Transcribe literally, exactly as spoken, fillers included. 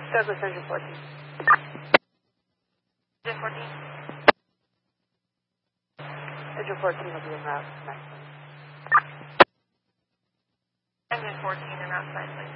Douglas, engine fourteen. Engine fourteen. Engine fourteen will be en route. Nice. Engine fourteen en route, side, please.